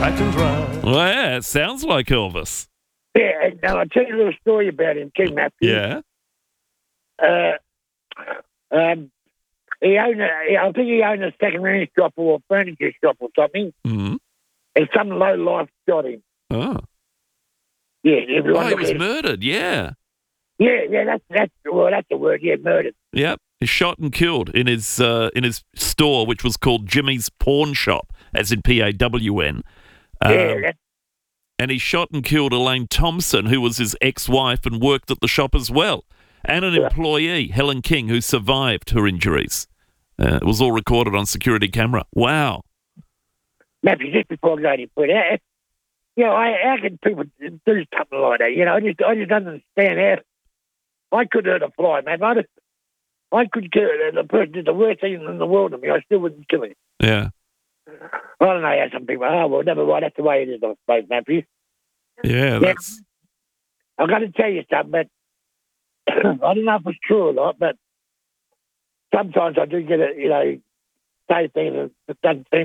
I can drive. Well, yeah, it sounds like Elvis. Yeah, and I'll tell you a little story about him too, Matthew. Yeah. I think he owned a second-hand shop or a furniture shop or something, Mm. and some low life shot him. Oh. Yeah, Oh, everyone. he was murdered, yeah. Yeah, that's the word. Yeah, murdered. Yep. He's shot and killed in his store, which was called Jimmy's Pawn Shop, as in Pawn. And he shot and killed Elaine Thompson, who was his ex-wife and worked at the shop as well, and an employee, Helen King, who survived her injuries. It was all recorded on security camera. Wow. Maybe just before I go any further, how can people do something like that? I just don't understand how I could hurt a fly, man. I could kill the person did the worst thing in the world to me. I still wouldn't kill him. Yeah. I don't know how some people. Oh well, never mind. That's the way it is, I suppose, Matthew. Yeah, that's... I've got to tell you something, but I don't know if it's true or not, but sometimes I do get say things that doesn't seem